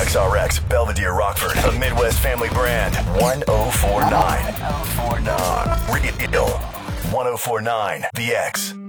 XRX, Belvedere, Rockford, a Midwest family brand. 1049. Radio 1049, The X.